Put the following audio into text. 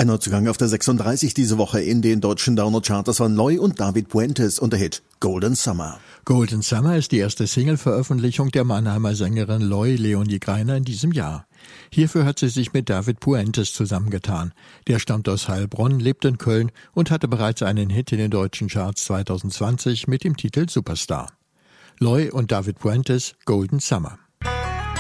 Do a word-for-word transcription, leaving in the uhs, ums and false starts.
Ein Neuzugang auf der sechsunddreißig diese Woche in den deutschen Download-Charts waren Loi und David Puentes und der Hit Golden Summer. Golden Summer ist die erste Single-Veröffentlichung der Mannheimer Sängerin Loi Leonie Greiner in diesem Jahr. Hierfür hat sie sich mit David Puentes zusammengetan. Der stammt aus Heilbronn, lebt in Köln und hatte bereits einen Hit in den deutschen Charts zwanzig zwanzig mit dem Titel Superstar. Loi und David Puentes, Golden Summer.